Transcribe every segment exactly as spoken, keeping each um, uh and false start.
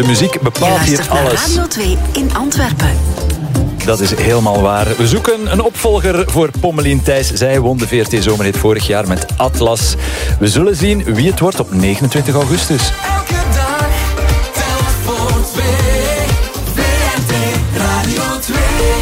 De muziek bepaalt hier alles. Radio twee in Antwerpen. Dat is helemaal waar. We zoeken een opvolger voor Pommelien Thijs. Zij won de V R T Zomerhit vorig jaar met Atlas. We zullen zien wie het wordt op negenentwintig augustus. Elke dag telt voor twee. V R T Radio twee.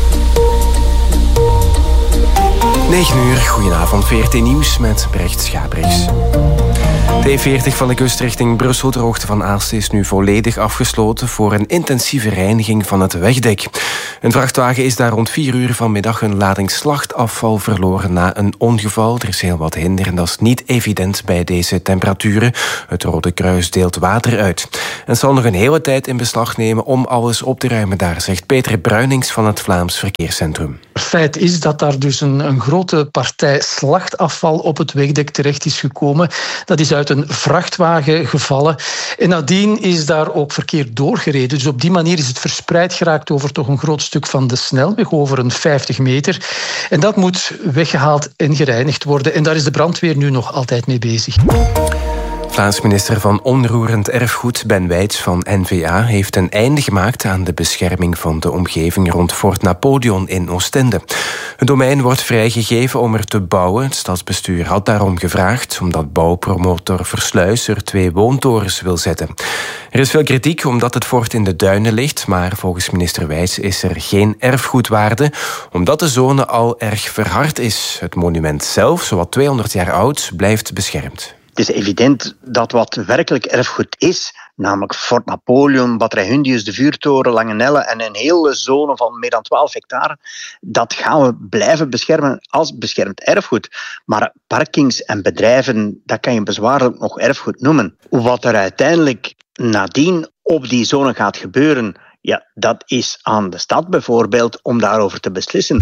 negen uur, goedenavond, V R T Nieuws met Brecht Schabriks. De E veertig van de kust richting Brussel, de hoogte van Aalst, is nu volledig afgesloten voor een intensieve reiniging van het wegdek. Een vrachtwagen is daar rond vier uur vanmiddag een lading slachtafval verloren na een ongeval. Er is heel wat hinder en dat is niet evident bij deze temperaturen. Het Rode Kruis deelt water uit. En zal nog een hele tijd in beslag nemen om alles op te ruimen daar, zegt Peter Bruinings van het Vlaams Verkeerscentrum. Feit is dat daar dus een, een grote partij slachtafval op het wegdek terecht is gekomen. Dat is uit een vrachtwagen gevallen. En nadien is daar ook verkeer doorgereden. Dus op die manier is het verspreid geraakt over toch een groot stuk van de snelweg, over een vijftig meter. En dat moet weggehaald en gereinigd worden. En daar is de brandweer nu nog altijd mee bezig. Vlaams minister van Onroerend Erfgoed Ben Wijts van N V A heeft een einde gemaakt aan de bescherming van de omgeving rond Fort Napoleon in Oostende. Het domein wordt vrijgegeven om er te bouwen. Het stadsbestuur had daarom gevraagd omdat bouwpromotor Versluis er twee woontorens wil zetten. Er is veel kritiek omdat het fort in de duinen ligt, maar volgens minister Wijts is er geen erfgoedwaarde omdat de zone al erg verhard is. Het monument zelf, zowat tweehonderd jaar oud, blijft beschermd. Het is evident dat wat werkelijk erfgoed is, namelijk Fort Napoleon, Bad Rehundius, de vuurtoren, Langenelle en een hele zone van meer dan twaalf hectare, dat gaan we blijven beschermen als beschermd erfgoed. Maar parkings en bedrijven, dat kan je bezwaarlijk nog erfgoed noemen. Wat er uiteindelijk nadien op die zone gaat gebeuren, ja, dat is aan de stad bijvoorbeeld om daarover te beslissen.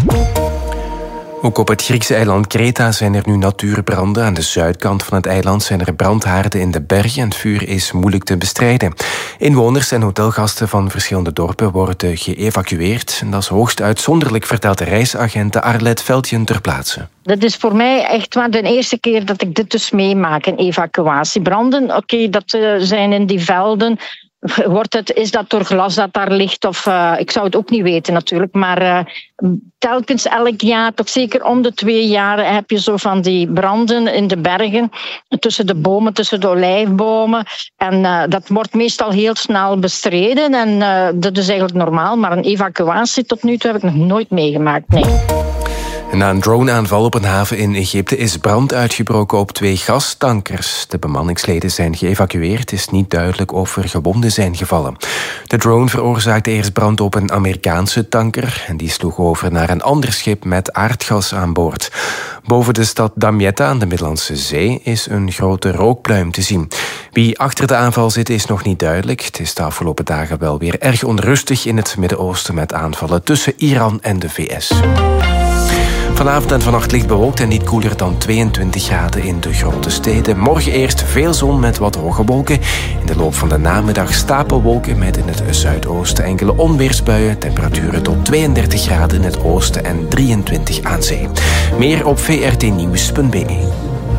Ook op het Griekse eiland Kreta zijn er nu natuurbranden. Aan de zuidkant van het eiland zijn er brandhaarden in de bergen en het vuur is moeilijk te bestrijden. Inwoners en hotelgasten van verschillende dorpen worden geëvacueerd. En dat is hoogst uitzonderlijk, vertelt de reisagent Arlet Veldjen ter plaatse. Dat is voor mij echt wel de eerste keer dat ik dit dus meemaak, een evacuatiebranden. Oké, okay, dat uh, zijn in die velden. Wordt het, is dat door glas dat daar ligt? Of, uh, ik zou het ook niet weten natuurlijk. Maar uh, telkens elk jaar, toch zeker om de twee jaar, heb je zo van die branden in de bergen. Tussen de bomen, tussen de olijfbomen. En uh, dat wordt meestal heel snel bestreden. En uh, dat is eigenlijk normaal. Maar een evacuatie tot nu toe heb ik nog nooit meegemaakt, nee. En na een droneaanval op een haven in Egypte is brand uitgebroken op twee gastankers. De bemanningsleden zijn geëvacueerd. Het is niet duidelijk of er gewonden zijn gevallen. De drone veroorzaakte eerst brand op een Amerikaanse tanker en die sloeg over naar een ander schip met aardgas aan boord. Boven de stad Damietta aan de Middellandse Zee is een grote rookpluim te zien. Wie achter de aanval zit is nog niet duidelijk. Het is de afgelopen dagen wel weer erg onrustig in het Midden-Oosten met aanvallen tussen Iran en de V S. Vanavond en vannacht licht bewolkt en niet koeler dan tweeëntwintig graden in de grote steden. Morgen eerst veel zon met wat hoge wolken. In de loop van de namiddag stapelwolken met in het zuidoosten enkele onweersbuien. Temperaturen tot tweeëndertig graden in het oosten en drieëntwintig aan zee. Meer op v r t nieuws punt b e.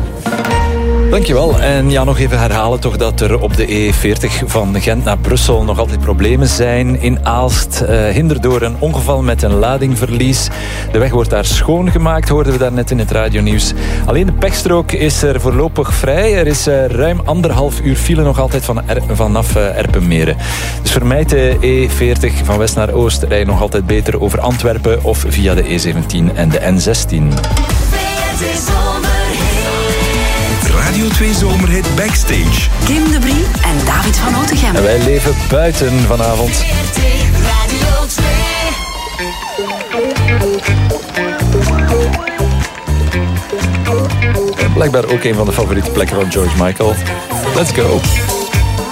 Dankjewel. En ja, nog even herhalen toch dat er op de E veertig van Gent naar Brussel nog altijd problemen zijn. In Aalst, uh, hinder door een ongeval met een ladingverlies. De weg wordt daar schoongemaakt, hoorden we daarnet in het radionieuws. Alleen de pechstrook is er voorlopig vrij. Er is uh, ruim anderhalf uur file nog altijd van er, vanaf uh, Erpenmeren. Dus vermijd de E veertig van west naar oost. Rij nog altijd beter over Antwerpen of via de E zeventien en de N zestien. Radio twee Zomerhit Backstage. Kim de Brie en David van Otegem. En wij leven buiten vanavond. En blijkbaar ook een van de favoriete plekken van George Michael. Let's go.